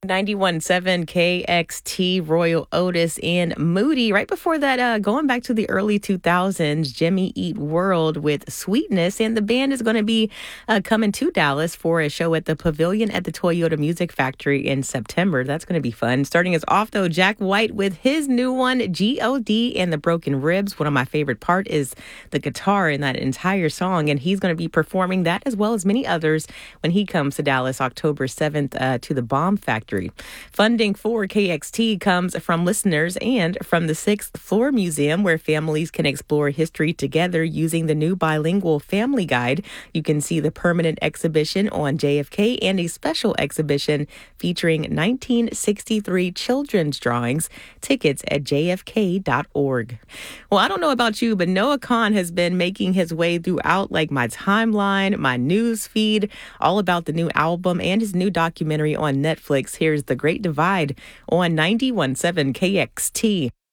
91.7 KXT, Royal Otis and Moody. Right before that, going back to the early 2000s, Jimmy Eat World with Sweetness. And the band is going to be coming to Dallas for a show at the Pavilion at the Toyota Music Factory in September. That's going to be fun. Starting us off, though, Jack White with his new one, G.O.D. and the Broken Ribs. One of my favorite part is the guitar in that entire song. And he's going to be performing that as well as many others when he comes to Dallas October 7th to the Bomb Factory. Funding for KXT comes from listeners and from the Sixth Floor Museum, where families can explore history together using the new bilingual family guide. You can see the permanent exhibition on JFK and a special exhibition featuring 1963 children's drawings. Tickets at jfk.org. Well, I don't know about you, but Noah Kahan has been making his way throughout my timeline, my news feed, all about the new album and his new documentary on Netflix. Here's The Great Divide on 91.7 KXT.